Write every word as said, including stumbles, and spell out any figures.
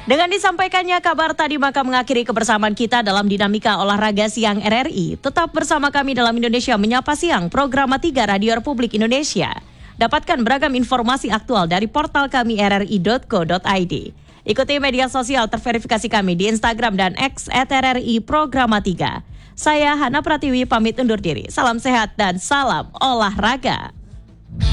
Dengan disampaikannya kabar tadi maka mengakhiri kebersamaan kita dalam dinamika olahraga siang R R I. Tetap bersama kami dalam Indonesia Menyapa Siang, program tiga Radio Republik Indonesia. Dapatkan beragam informasi aktual dari portal kami r r i dot co dot i d. Ikuti media sosial terverifikasi kami di Instagram dan X at R R I Programa tiga. Saya Hana Pratiwi pamit undur diri. Salam sehat dan salam olahraga.